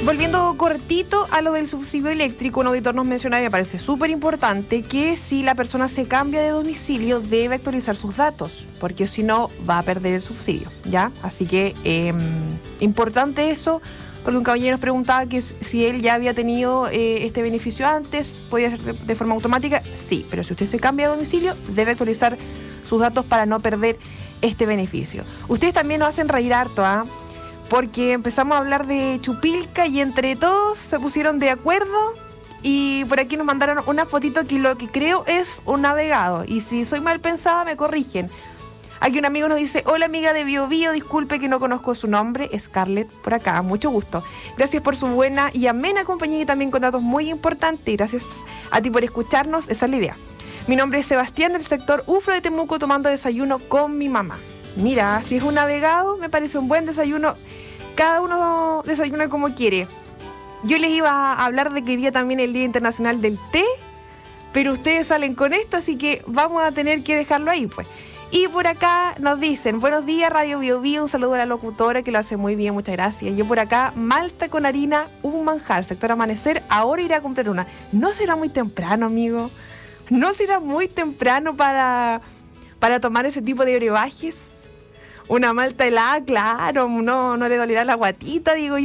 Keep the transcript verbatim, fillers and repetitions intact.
Volviendo cortito a lo del subsidio eléctrico, un auditor nos mencionaba, y me parece súper importante, que si la persona se cambia de domicilio debe actualizar sus datos, porque si no va a perder el subsidio, ¿ya? Así que eh, importante eso, porque un caballero nos preguntaba que si él ya había tenido eh, este beneficio antes, podía ser de, de forma automática. Sí, pero si usted se cambia de domicilio debe actualizar sus datos para no perder este beneficio. Ustedes también nos hacen reír harto, ¿ah? ¿eh? Porque empezamos a hablar de Chupilca y entre todos se pusieron de acuerdo y por aquí nos mandaron una fotito que lo que creo es un navegado, y si soy mal pensada me corrigen. Aquí un amigo nos dice: hola amiga de Bio Bio, disculpe que no conozco su nombre, Scarlett por acá, mucho gusto. Gracias por su buena y amena compañía y también con datos muy importantes, y gracias a ti por escucharnos, esa es la idea. Mi nombre es Sebastián, del sector Ufro de Temuco, tomando desayuno con mi mamá. Mira, si es un navegado, me parece un buen desayuno. Cada uno desayuna como quiere. Yo les iba a hablar de que hoy día también es el Día Internacional del Té, pero ustedes salen con esto, así que vamos a tener que dejarlo ahí, pues. Y por acá nos dicen: buenos días, Radio Bio Bio, un saludo a la locutora que lo hace muy bien, muchas gracias. Yo por acá, malta con harina, un manjar, sector Amanecer, ahora iré a comprar una. ¿No será muy temprano, amigo? ¿No será muy temprano para, para tomar ese tipo de brebajes? Una malta helada, claro, no, no le dolerá la guatita, digo yo.